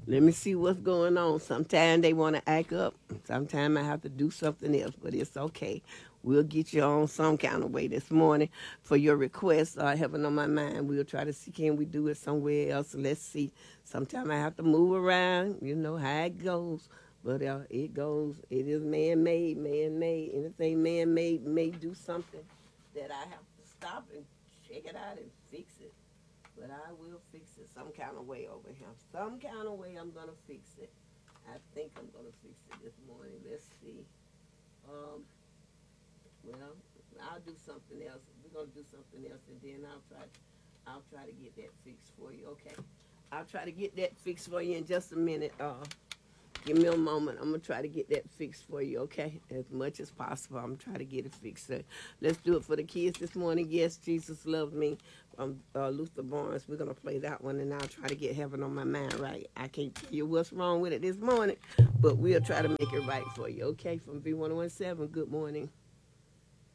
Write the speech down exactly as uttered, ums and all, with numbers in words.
Let me see what's going on. Sometimes they want to act up. Sometimes I have to do something else, but it's okay. We'll get you on some kind of way this morning for your request. Uh, having on my mind, we'll try to see can we do it somewhere else. Let's see. Sometimes I have to move around. You know how it goes, but uh, it goes. It is man-made, man-made. Anything man-made may do something that I have to stop and check it out and fix it. But I will fix it some kind of way over here. Some kind of way I'm gonna fix it. I think I'm gonna fix it this morning. Let's see. Um, well, I'll do something else. We're gonna do something else, and then I'll try. I'll try to get that fixed for you. Okay. I'll try to get that fixed for you in just a minute. Uh, Give me a moment. I'm gonna try to get that fixed for you, okay? As much as possible, I'm trying to get it fixed. So let's do it for the kids this morning. Yes, Jesus loves me. From uh, Luther Barnes. We're gonna play that one, and I'll try to get heaven on my mind right. I can't tell you what's wrong with it this morning, but we'll try to make it right for you, okay? From V one oh one seven. Good morning.